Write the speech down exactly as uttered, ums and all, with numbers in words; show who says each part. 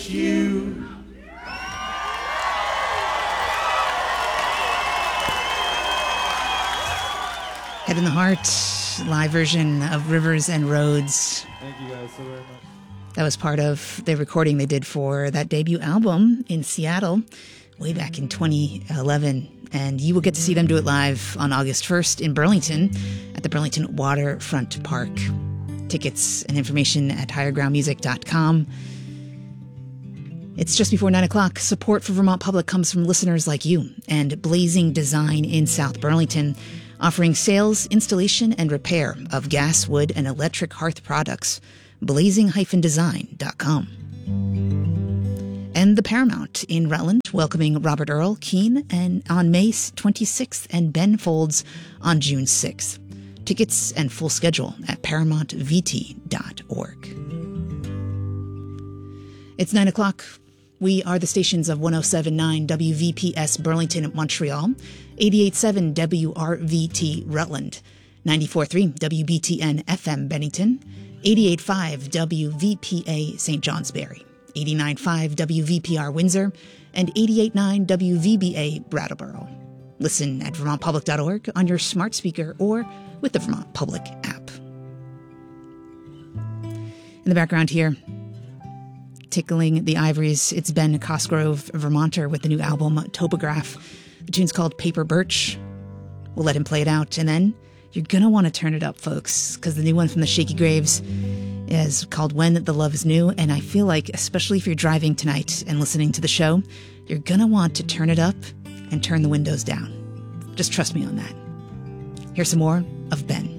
Speaker 1: miss you.
Speaker 2: Head in the Heart, live version of Rivers and Roads.
Speaker 3: Thank you guys so very much.
Speaker 2: That was part of the recording they did for that debut album in Seattle way back in twenty eleven. And you will get to see them do it live on August first in Burlington at the Burlington Waterfront Park. Tickets and information at higher ground music dot com. It's just before nine o'clock. Support for Vermont Public comes from listeners like you and Blazing Design in South Burlington, offering sales, installation, and repair of gas, wood, and electric hearth products. blazing dash design dot com. And the Paramount in Rutland, welcoming Robert Earl Keen and on May twenty-sixth and Ben Folds on June sixth. Tickets and full schedule at paramount v t dot org. It's nine o'clock. We are the stations of one oh seven point nine W V P S Burlington, Montreal, eighty-eight point seven W R V T Rutland, ninety-four point three W B T N F M Bennington, eighty-eight point five W V P A Saint Johnsbury, eighty-nine point five W V P R Windsor, and eighty-eight point nine W V B A Brattleboro. Listen at vermont public dot org on your smart speaker or with the Vermont Public app. In the background here, tickling the ivories, it's Ben Cosgrove, a Vermonter, with the new album Topograph. The tune's called Paper Birch. We'll let him play it out, and then you're going to want to turn it up, folks, because the new one from the Shaky Graves is called When the Love is New, and I feel like, especially if you're driving tonight and listening to the show, you're going to want to turn it up and turn the windows down. Just trust me on that. Here's some more of Ben.